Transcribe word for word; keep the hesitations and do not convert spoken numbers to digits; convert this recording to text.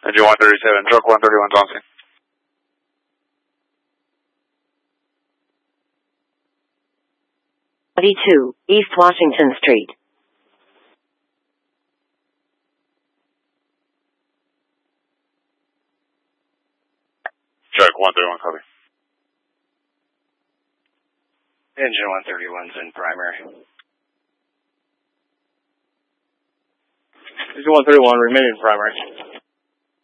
Engine one thirty-seven, truck one thirty-one Johnson. twenty-two, East Washington Street. Truck one thirty-one, copy. Engine one thirty-one's in primary. Engine one thirty-one, remaining primary.